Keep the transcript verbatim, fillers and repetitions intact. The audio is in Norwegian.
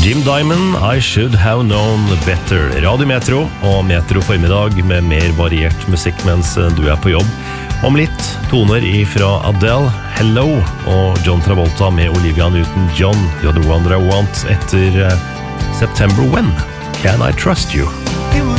Jim Diamond, I Should Have Known Better. Radio Metro og Metro formiddag med mer variert musikk mens du er på jobb. Om litt toner ifra Adele, Hello, og John Travolta med Olivia Newton-John, You're the Wonder I Want, etter September When, Can I Trust You?